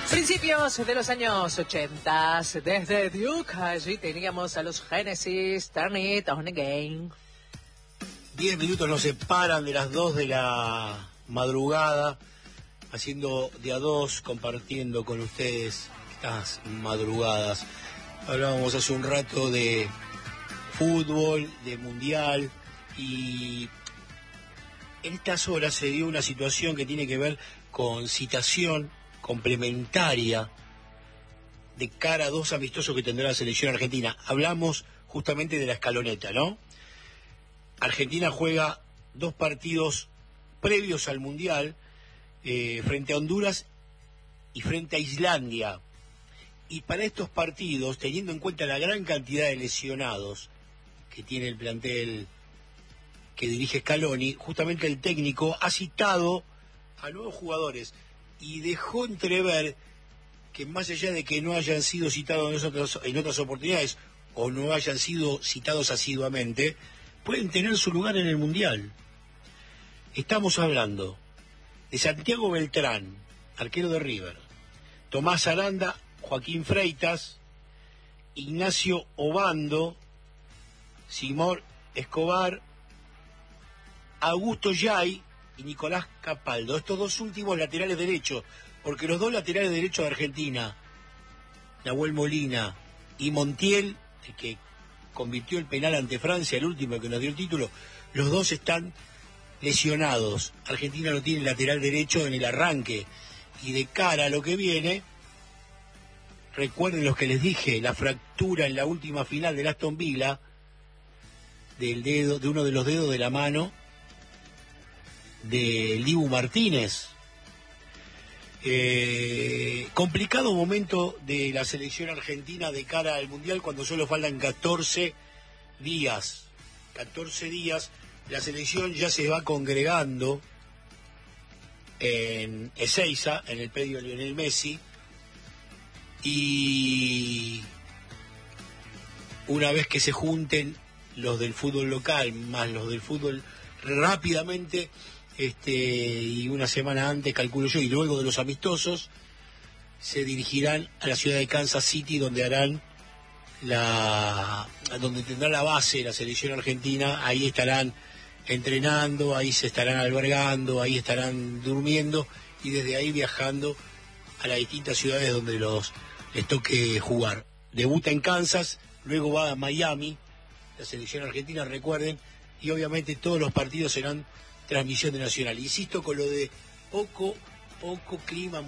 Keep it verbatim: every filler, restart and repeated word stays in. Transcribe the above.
Principios de los años ochenta, desde Duke, allí teníamos a los Genesis, Turn It On Again. Diez minutos nos separan de las dos de la madrugada, haciendo de a dos, compartiendo con ustedes estas madrugadas. Hablábamos hace un rato de fútbol, de mundial, y en estas horas se dio una situación que tiene que ver con citación complementaria de cara a dos amistosos que tendrá la selección argentina. Hablamos justamente de la escaloneta, ¿no? Argentina juega dos partidos previos al Mundial, eh, frente a Honduras y frente a Islandia. Y para estos partidos, teniendo en cuenta la gran cantidad de lesionados que tiene el plantel que dirige Scaloni, justamente el técnico ha citado a nuevos jugadores y dejó entrever que, más allá de que no hayan sido citados en otras, en otras oportunidades o no hayan sido citados asiduamente, pueden tener su lugar en el Mundial. Estamos hablando de Santiago Beltrán, arquero de River, Tomás Aranda, Joaquín Freitas, Ignacio Obando, Simón Escobar, Augusto Yay y Nicolás Capaldo. Estos dos últimos laterales derechos, porque los dos laterales derechos de Argentina, Nahuel Molina y Montiel, el que convirtió el penal ante Francia, el último que nos dio el título, los dos están lesionados. Argentina no tiene lateral derecho en el arranque, y de cara a lo que viene, recuerden los que les dije, la fractura en la última final del Aston Villa del dedo, de uno de los dedos de la mano de Dibu Martínez. Eh, complicado momento de la selección argentina de cara al Mundial, cuando solo faltan catorce días. catorce días, la selección ya se va congregando en Ezeiza, en el predio de Lionel Messi, y una vez que se junten los del fútbol local más los del fútbol, rápidamente, este y una semana antes, calculo yo, y luego de los amistosos, se dirigirán a la ciudad de Kansas City, donde harán la donde tendrá la base la selección argentina. Ahí estarán entrenando, ahí se estarán albergando, ahí estarán durmiendo, y desde ahí viajando a las distintas ciudades donde los les toque jugar. Debuta en Kansas, luego va a Miami, la selección argentina, recuerden, y obviamente todos los partidos serán transmisión de Nacional. Insisto con lo de poco, poco clima